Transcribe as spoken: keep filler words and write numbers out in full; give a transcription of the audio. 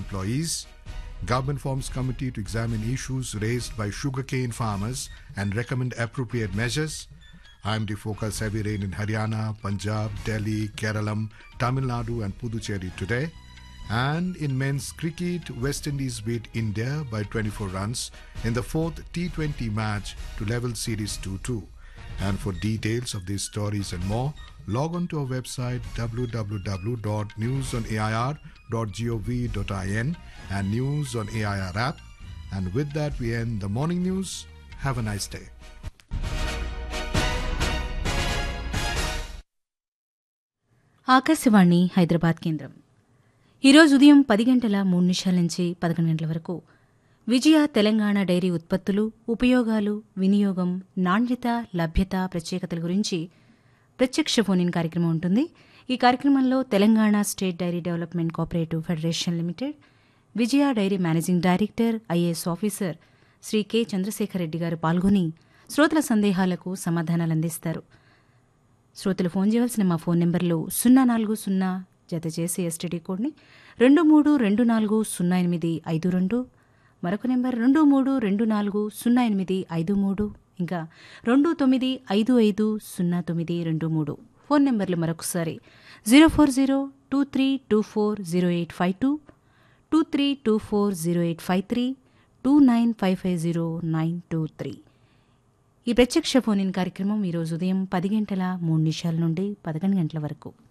employees. Government forms committee to examine issues raised by sugarcane farmers and recommend appropriate measures. I M D forecasts heavy rain in Haryana, Punjab, Delhi, Kerala, Tamil Nadu and Puducherry today. And in men's cricket, West Indies beat India by twenty-four runs in the fourth T twenty match to level series two two. And for details of these stories and more, log on to our website w w w dot news on a i r dot gov dot in and News on A I R app. And with that, we end the morning news. Have a nice day. Akashvani Hyderabad కేంద్రం ఈరోజు ఉదయం పది గంటల మూడు నిమిషాల నుంచి పదకొండు గంటల వరకు విజయ తెలంగాణ డైరీ ఉత్పత్తులు, ఉపయోగాలు, వినియోగం, నాణ్యత, లభ్యత, ప్రత్యేకతల గురించి ప్రత్యక్ష ఫోన్-ఇన్ కార్యక్రమం ఉంటుంది. ఈ కార్యక్రమంలో Telangana state dairy development cooperative federation limited విజయ dairy managing director, IAS officer Shri K Chandrasekhar Reddy గారు పాల్గొని శ్రోతల సందేహాలకు సమాధానాలు అందిస్తారు. శ్రోతలు ఫోన్ చేయవలసిన మా ఫోన్ నెంబర్లు సున్నా నాలుగు సున్నా జత చేసి ఎస్టీడీ కోడ్ని రెండు మూడు రెండు నాలుగు సున్నా ఎనిమిది ఐదు రెండు, మరొక నెంబర్ రెండు మూడు రెండు నాలుగు సున్నా ఎనిమిది ఐదు మూడు, ఇంకా రెండు తొమ్మిది ఐదు ఐదు సున్నా తొమ్మిది రెండు మూడు. ఫోన్ నెంబర్లు మరొకసారి zero four zero two three two four zero eight five two, two three two four zero eight five three, two nine five five zero nine two three. ఈ ప్రత్యక్ష ఫోన్-ఇన్ కార్యక్రమం ఈరోజు ఉదయం పది గంటల మూడు నిమిషాల నుండి పదకొండు గంటల వరకు.